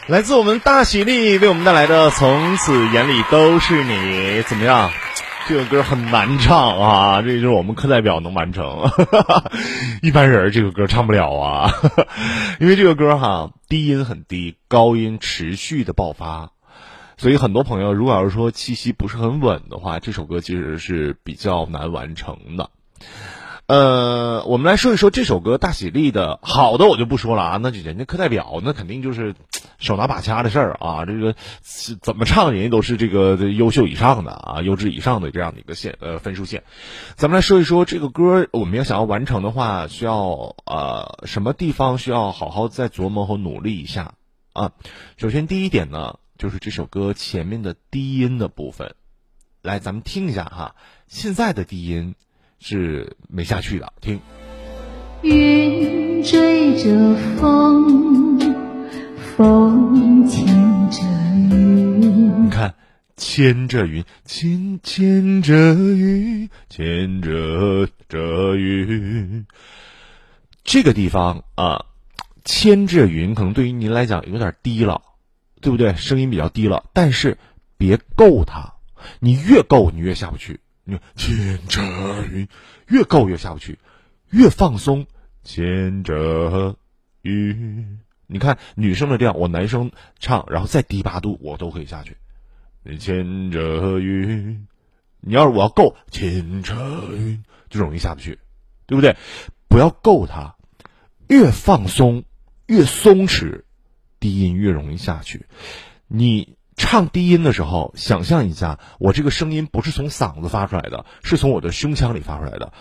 来自我们大喜力为我们带来的从此眼里都是你，怎么样？这个歌很难唱啊，这就是我们课代表能完成一般人这个歌唱不了啊因为这个歌低音很低，高音持续的爆发，所以很多朋友如果要是说气息不是很稳的话，这首歌其实是比较难完成的。我们来说一说这首歌大喜力的好的我就不说了啊，那就人家课代表那肯定就是手拿把掐的事儿啊，这个怎么唱人家都是这个优秀以上的啊，优质以上的这样的一个分数线。咱们来说一说这个歌，我们要想要完成的话，需要什么地方需要好好再琢磨和努力一下啊。首先第一点呢，就是这首歌前面的低音的部分，来咱们听一下哈，现在的低音是没下去的，听。 云追着风，风牵着云。 你看，牵着云，牵着云，牵着云。这个地方啊，牵着云可能对于您来讲有点低了，对不对？声音比较低了，但是别够它，你越够你越下不去。牵着云，越够越下不去，越放松，牵着云。你看女生的调，我男生唱，然后再低8度，我都可以下去。牵着云，你要是我要够，牵着云就容易下不去，对不对？不要够它，越放松越松弛，低音越容易下去。你唱低音的时候，想象一下，我这个声音不是从嗓子发出来的，是从我的胸腔里发出来的。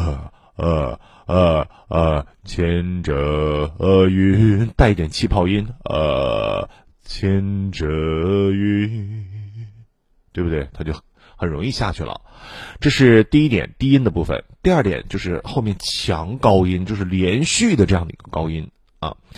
牵着云，带一点气泡音，牵着云，对不对？它就很容易下去了。这是第一点，低音的部分。第二点就是后面强高音，就是连续的这样的一个高音啊。